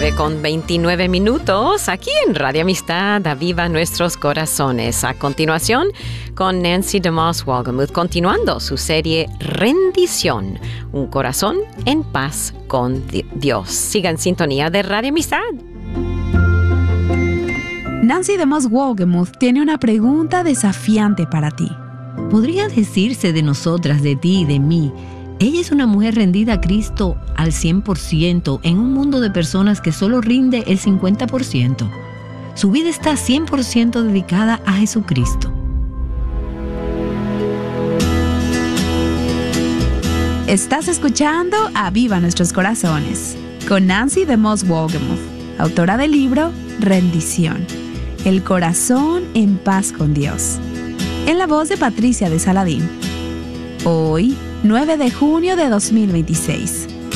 9:29 aquí en Radio Amistad, Aviva Nuestros Corazones. A continuación, con Nancy DeMoss Wolgemuth, continuando su serie Rendición, un corazón en paz con Dios. Siga en sintonía de Radio Amistad. Nancy DeMoss Wolgemuth tiene una pregunta desafiante para ti. ¿Podría decirse de nosotras, de ti y de mí, ella es una mujer rendida a Cristo al 100% en un mundo de personas que solo rinde el 50%? Su vida está 100% dedicada a Jesucristo. Estás escuchando Aviva Nuestros Corazones con Nancy DeMoss Wolgemuth, autora del libro Rendición, el corazón en paz con Dios, en la voz de Patricia de Saladín. Hoy, 9 de junio de 2026.